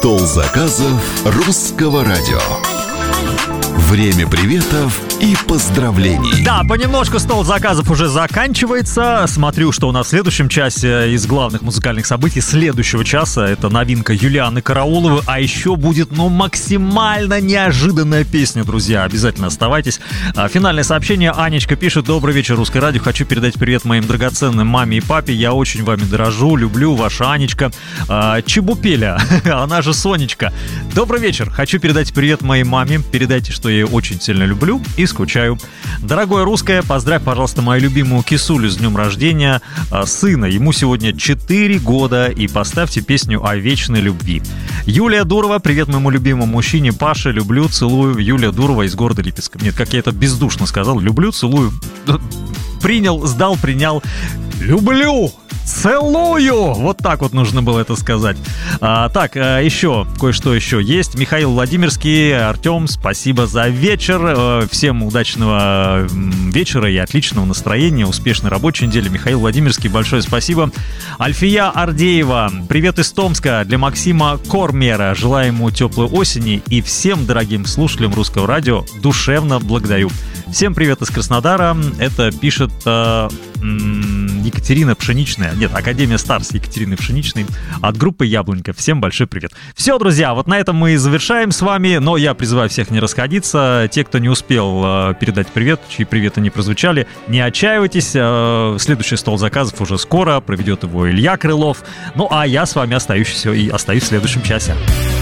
Стол заказов русского радио. Время приветов и поздравлений. Да, понемножку стол заказов уже заканчивается. Смотрю, что у нас в следующем часе из главных музыкальных событий следующего часа это новинка Юлианы Карауловой, а еще будет, максимально неожиданная песня, друзья. Обязательно оставайтесь. Финальное сообщение. Анечка пишет: добрый вечер, Русское радио. Хочу передать привет моим драгоценным маме и папе. Я очень вами дорожу, люблю, ваша Анечка. Чебупеля, она же Сонечка. Добрый вечер. Хочу передать привет моей маме. Передайте, что я ее очень сильно люблю и скучаю. Дорогое русское, поздравь, пожалуйста, мою любимую Кисулю с днем рождения сына. Ему сегодня 4 года, и поставьте песню о вечной любви. Юлия Дурова, привет моему любимому мужчине Паше, люблю, целую. Юлия Дурова из города Липецка. Нет, как я это бездушно сказал, люблю, целую. Принял, сдал, принял. Люблю! Целую! Вот так вот нужно было это сказать. Так, еще кое-что еще есть. Михаил Владимирский, Артем, спасибо за вечер. Всем удачного вечера и отличного настроения, успешной рабочей недели. Михаил Владимирский, большое спасибо. Альфия Ардеева, привет из Томска для Максима Кормера. Желаю ему теплой осени и всем дорогим слушателям Русского радио душевно благодарю. Всем привет из Краснодара. Это пишет Екатерина Пшеничная. Нет, Академия Старс Екатерины Пшеничной от группы Яблонька. Всем большой привет. Все, друзья, вот на этом мы и завершаем с вами. Но я призываю всех не расходиться. Те, кто не успел передать привет, чьи приветы не прозвучали, не отчаивайтесь. Следующий стол заказов уже скоро. Проведет его Илья Крылов. Ну, а я с вами остаюсь в следующем часе.